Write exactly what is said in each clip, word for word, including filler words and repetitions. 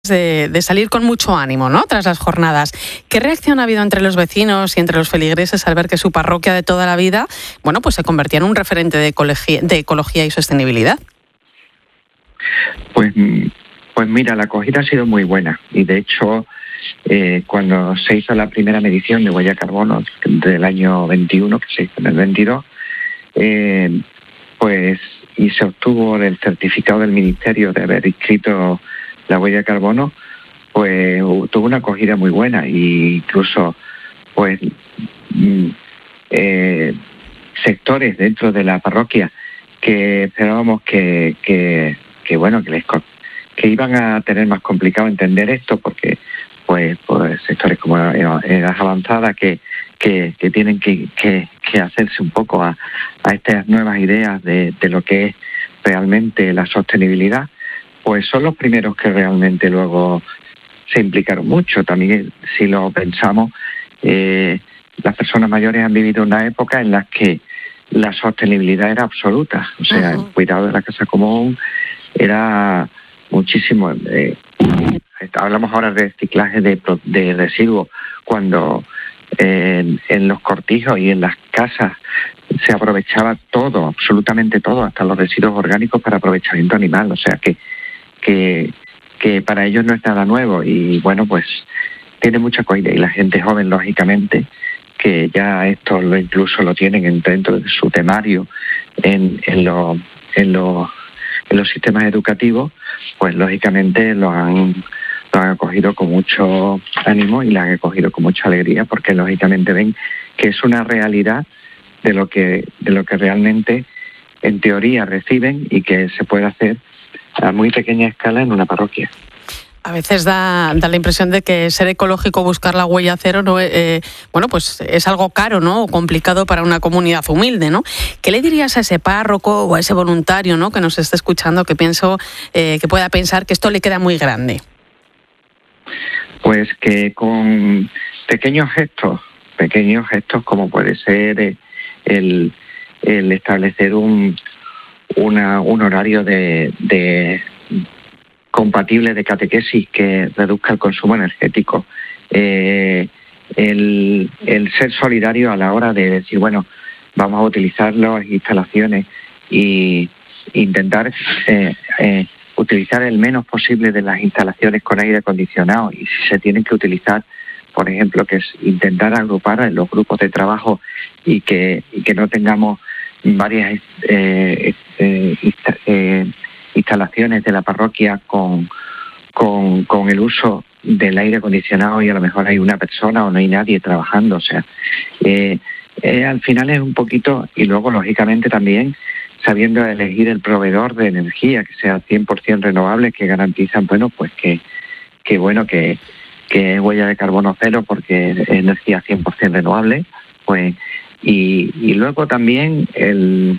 De, de salir con mucho ánimo, ¿no?, tras las jornadas. ¿Qué reacción ha habido entre los vecinos y entre los feligreses al ver que su parroquia de toda la vida, bueno, pues se convertía en un referente de ecología, de ecología y sostenibilidad? Pues, pues mira, la acogida ha sido muy buena y de hecho eh, cuando se hizo la primera medición de huella de carbono del año veintiuno, que se hizo en el veintidós, eh, pues y se obtuvo el certificado del Ministerio de haber inscrito la huella de carbono, pues tuvo una acogida muy buena e incluso pues eh, sectores dentro de la parroquia que esperábamos que, que, que bueno que les que iban a tener más complicado entender esto porque pues, pues sectores como edad avanzada que, que, que tienen que, que, que hacerse un poco a, a estas nuevas ideas de, de lo que es realmente la sostenibilidad, pues son los primeros que realmente luego se implicaron mucho. También, si lo pensamos, eh, las personas mayores han vivido una época en la que la sostenibilidad era absoluta. O sea, uh-huh. El cuidado de la casa común era muchísimo. Eh, hablamos ahora de reciclaje de, de residuos, cuando eh, en, en los cortijos y en las casas se aprovechaba todo, absolutamente todo, hasta los residuos orgánicos para aprovechamiento animal. O sea que Que, que para ellos no es nada nuevo y bueno, pues tiene mucha acogida y la gente joven, lógicamente, que ya esto lo incluso lo tienen dentro de su temario en, en, lo, en, lo, en los sistemas educativos, pues lógicamente lo han, lo han acogido con mucho ánimo y lo han acogido con mucha alegría porque lógicamente ven que es una realidad de lo que, de lo que realmente en teoría reciben y que se puede hacer a muy pequeña escala en una parroquia. A veces da, da la impresión de que ser ecológico, buscar la huella cero, no, eh, bueno, pues es algo caro, ¿no?, o complicado para una comunidad humilde, ¿no? ¿Qué le dirías a ese párroco o a ese voluntario, ¿no?, que nos esté escuchando, que pienso eh, que pueda pensar que esto le queda muy grande? Pues que con pequeños gestos, pequeños gestos como puede ser el, el establecer un Una, un horario de, de compatible de catequesis que reduzca el consumo energético, eh, el, el ser solidario a la hora de decir, bueno, vamos a utilizar las instalaciones e intentar eh, eh, utilizar el menos posible de las instalaciones con aire acondicionado y si se tienen que utilizar, por ejemplo, que es intentar agrupar en los grupos de trabajo y que, y que no tengamos varias eh, eh, insta, eh, instalaciones de la parroquia con, con, con el uso del aire acondicionado y a lo mejor hay una persona o no hay nadie trabajando. O sea, eh, eh, al final es un poquito, y luego lógicamente también sabiendo elegir el proveedor de energía que sea cien por ciento renovable, que garantizan, bueno, pues que, que bueno, que, que es huella de carbono cero porque es energía cien por ciento renovable, pues. Y, y luego también el,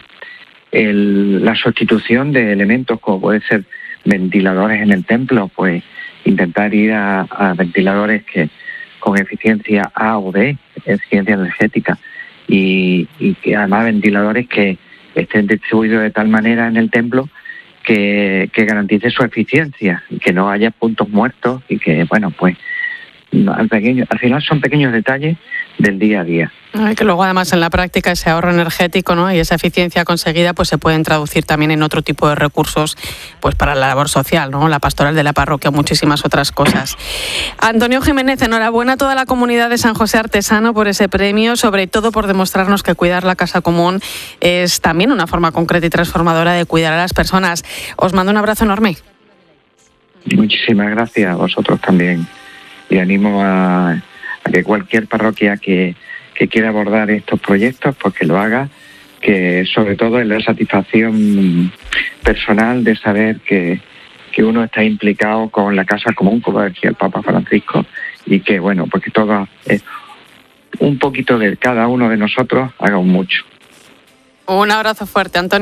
el, la sustitución de elementos como puede ser ventiladores en el templo, pues intentar ir a, a ventiladores que con eficiencia A o B, eficiencia energética, y, y que además ventiladores que estén distribuidos de tal manera en el templo que, que garantice su eficiencia, y que no haya puntos muertos y que, bueno, pues al, pequeño, al final son pequeños detalles del día a día. Ay, que luego además en la práctica ese ahorro energético, ¿no?, y esa eficiencia conseguida pues se pueden traducir también en otro tipo de recursos pues para la labor social, ¿no?, la pastoral de la parroquia, muchísimas otras cosas. Antonio Jiménez, enhorabuena a toda la comunidad de San José Artesano por ese premio, sobre todo por demostrarnos que cuidar la casa común es también una forma concreta y transformadora de cuidar a las personas. Os mando un abrazo enorme. Muchísimas gracias a vosotros también y animo a, a que cualquier parroquia que que quiera abordar estos proyectos, pues que lo haga, que sobre todo es la satisfacción personal de saber que, que uno está implicado con la casa común, como decía el Papa Francisco, y que, bueno, pues que todo es un poquito de cada uno de nosotros haga un mucho. Un abrazo fuerte, Antonio.